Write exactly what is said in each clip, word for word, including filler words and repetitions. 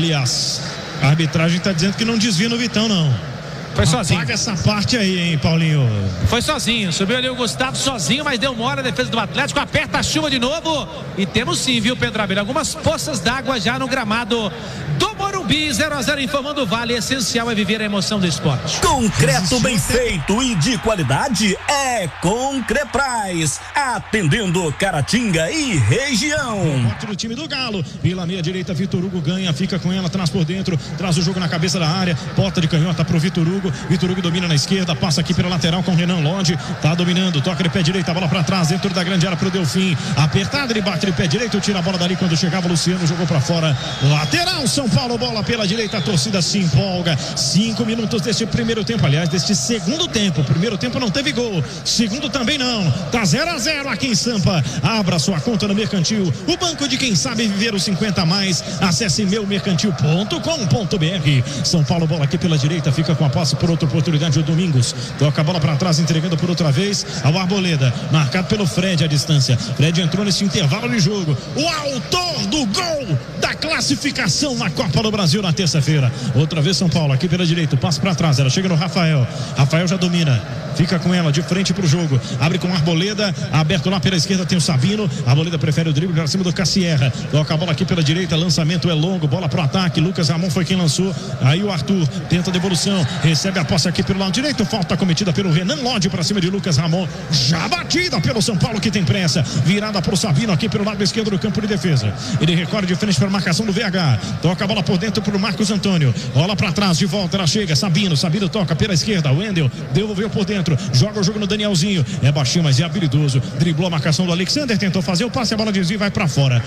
Aliás, a arbitragem está dizendo que não desvia no Vitão, não. Foi sozinho. Paga essa parte aí, hein, Paulinho? Foi sozinho. Subiu ali o Gustavo sozinho, mas deu mora a defesa do Atlético. Aperta a chuva de novo. E temos sim, viu, Pedro Abelha? Algumas poças d'água já no gramado do Morumbi. zero a zero informando o Vale. Essencial é viver a emoção do esporte. Concreto bem feito e de qualidade é Concrepraz. Atendendo Caratinga e região. Bote no time do Galo. Pela meia direita, Vitor Hugo ganha. Fica com ela, traz por dentro. Traz o jogo na cabeça da área. Porta de canhota pro Vitor Hugo. Vitor Hugo domina na esquerda, passa aqui pela lateral com Renan Lodge, tá dominando, toca de pé direito, a bola pra trás, dentro da grande área pro Delfim, apertado, ele bate de pé direito, tira a bola dali quando chegava o Luciano, jogou pra fora, lateral, São Paulo, bola pela direita, a torcida se empolga, cinco minutos deste primeiro tempo, aliás, deste segundo tempo, primeiro tempo não teve gol, segundo também não, tá zero a zero aqui em Sampa, abra sua conta no Mercantil, o banco de quem sabe viver os cinquenta a mais, acesse meu mercantil ponto com ponto br. São Paulo, bola aqui pela direita, fica com a posse por outra oportunidade o Domingos, toca a bola para trás, entregando por outra vez ao Arboleda, marcado pelo Fred à distância. Fred entrou nesse intervalo de jogo, o autor do gol da classificação na Copa do Brasil na terça-feira. Outra vez São Paulo aqui pela direita, passo para trás, ela chega no Rafael, Rafael já domina, fica com ela de frente pro jogo, abre com o Arboleda, aberto lá pela esquerda tem o Sabino, a Arboleda prefere o drible para cima do Cassierra, toca a bola aqui pela direita, lançamento é longo, bola pro ataque, Lucas Ramon foi quem lançou, aí o Arthur tenta a devolução, recebe a posse aqui pelo lado direito, falta cometida pelo Renan Lodge para cima de Lucas Ramon, já batida pelo São Paulo que tem pressa, virada pro Sabino aqui pelo lado esquerdo do campo de defesa, ele recorre de frente para a marcação do V H, toca a bola por dentro pro Marcos Antônio, rola para trás, de volta, ela chega, Sabino, Sabino toca pela esquerda, Wendel devolveu por dentro, joga o jogo no Danielzinho, é baixinho, mas é habilidoso, driblou a marcação do Alexander, tentou fazer o passe, a bola desvia e vai para fora.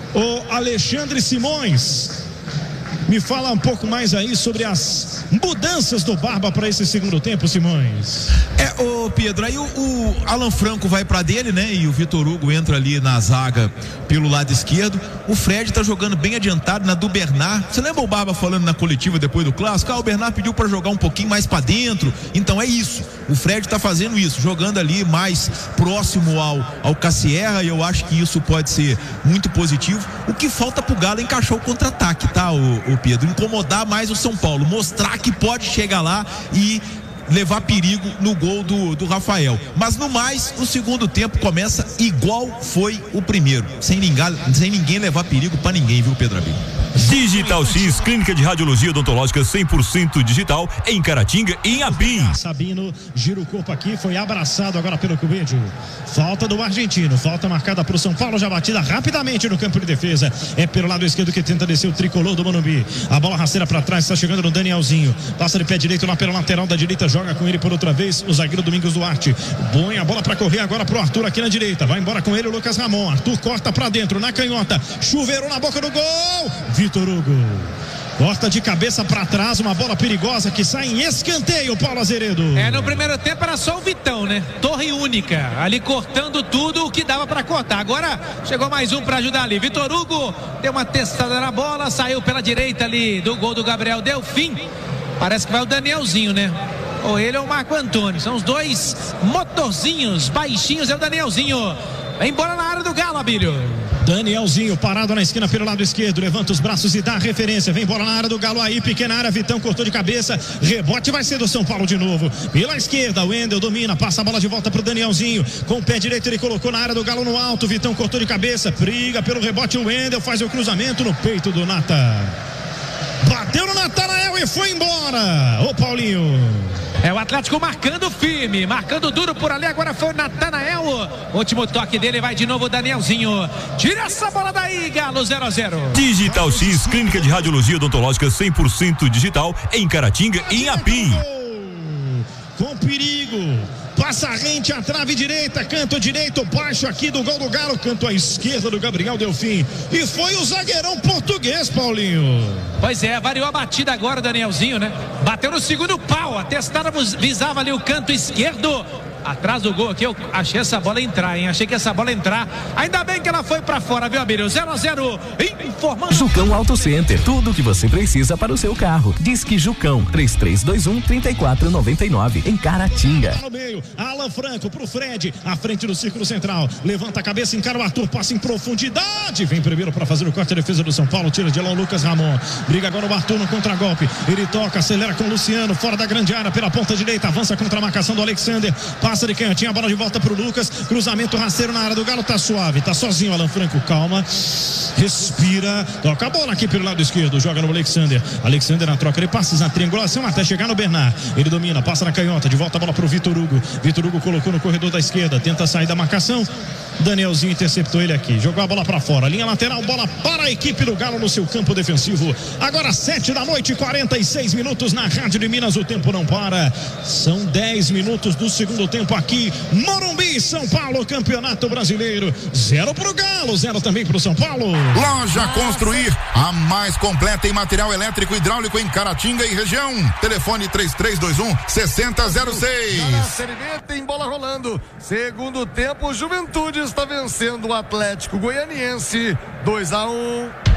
O Alexandre Simões, me fala um pouco mais aí sobre as mudanças do Barba para esse segundo tempo, Simões. É, ô Pedro, aí o, o Alan Franco vai para dele, né? E o Vitor Hugo entra ali na zaga pelo lado esquerdo. O Fred tá jogando bem adiantado na do Bernard. Você lembra o Barba falando na coletiva depois do clássico? Ah, o Bernard pediu para jogar um pouquinho mais para dentro. Então é isso. O Fred tá fazendo isso, jogando ali mais próximo ao, ao Cassierra, e eu acho que isso pode ser muito positivo. O que falta pro Galo é encaixar o contra-ataque, tá, o, o Pedro? Incomodar mais o São Paulo, mostrar que pode chegar lá e levar perigo no gol do, do Rafael. Mas no mais, o segundo tempo começa igual foi o primeiro, sem ninguém, sem ninguém levar perigo pra ninguém, viu, Pedro Abelha? Digital X, clínica de radiologia odontológica cem por cento digital em Caratinga e em Apim. Sabino gira o corpo aqui, foi abraçado agora pelo Coelho. Falta do argentino, falta marcada para o São Paulo, já batida rapidamente no campo de defesa. É pelo lado esquerdo que tenta descer o tricolor do Morumbi. A bola rasteira para trás, está chegando no Danielzinho. Passa de pé direito lá pela lateral da direita, joga com ele por outra vez o zagueiro Domingos Duarte. Põe a bola para correr agora pro Arthur aqui na direita. Vai embora com ele o Lucas Ramon. Arthur corta para dentro, na canhota. Chuveirou na boca do gol. Vitor Hugo corta de cabeça para trás, uma bola perigosa que sai em escanteio, Paulo Azeredo. É, no primeiro tempo era só o Vitão, né? Torre única, ali cortando tudo o que dava para cortar. Agora chegou mais um para ajudar ali. Vitor Hugo deu uma testada na bola, saiu pela direita ali do gol do Gabriel Delfim. Parece que vai o Danielzinho, né? Ou ele ou o Marco Antônio. São os dois motorzinhos baixinhos, é o Danielzinho. Vai embora na área do Galo, Abílio. Danielzinho parado na esquina pelo lado esquerdo, levanta os braços e dá a referência, vem bola na área do Galo aí, pequena área, Vitão cortou de cabeça, rebote vai ser do São Paulo de novo, pela esquerda, o Wendel domina, passa a bola de volta pro Danielzinho, com o pé direito ele colocou na área do Galo no alto, Vitão cortou de cabeça, briga pelo rebote, o Wendel faz o cruzamento no peito do Nata, bateu no Natanael e foi embora, ô Paulinho. É o Atlético marcando firme, marcando duro por ali, agora foi o Natanael, último toque dele, vai de novo o Danielzinho, tira essa bola daí, Galo, zero a zero. Digital X, clínica de radiologia odontológica cem por cento digital em Caratinga e em Apim. Com perigo, passa a rente, a trave direita, canto direito, baixo aqui do gol do Galo, canto à esquerda do Gabriel Delfim, e foi o zagueirão português, Paulinho. Pois é, variou a batida agora o Danielzinho, né? Bateu no segundo pau, a testada visava ali o canto esquerdo, Atrás do gol aqui, eu achei essa bola entrar, hein? Achei que essa bola entrar. Ainda bem que ela foi pra fora, viu, Abílio? zero a zero. Informando. Jucão Auto Center, tudo o que você precisa para o seu carro. Disque Jucão, três três dois um, três quatro nove nove, em Caratinga. No meio, Alan Franco pro Fred, à frente do círculo central. Levanta a cabeça, encara o Arthur, passa em profundidade. Vem primeiro para fazer o corte, a defesa do São Paulo, tira de lá o Lucas Ramon. Briga agora o Arthur no contragolpe. Ele toca, acelera com o Luciano, fora da grande área, pela ponta direita, avança contra a marcação do Alexander. Passa de canhotinha, a bola de volta pro Lucas. Cruzamento rasteiro na área do Galo, tá suave, tá sozinho Alan Franco, calma. Respira, toca a bola aqui pelo lado esquerdo, joga no Alexander. Alexander na troca de passes, na triangulação até chegar no Bernard. Ele domina, passa na canhota, de volta a bola pro Vitor Hugo. Vitor Hugo colocou no corredor da esquerda, tenta sair da marcação. Danielzinho interceptou ele aqui, jogou a bola para fora, linha lateral, bola para a equipe do Galo no seu campo defensivo. Agora sete da noite, quarenta e seis minutos na Rádio de Minas, o tempo não para. São dez minutos do segundo tempo aqui, Morumbi, São Paulo, Campeonato Brasileiro. Zero pro Galo, zero também pro São Paulo. Loja Construir, a mais completa em material elétrico e hidráulico em Caratinga e região. Telefone três três dois um, seis zero zero seis. Na Série B tem bola rolando. Segundo tempo, Juventude está vencendo o Atlético Goianiense dois a um.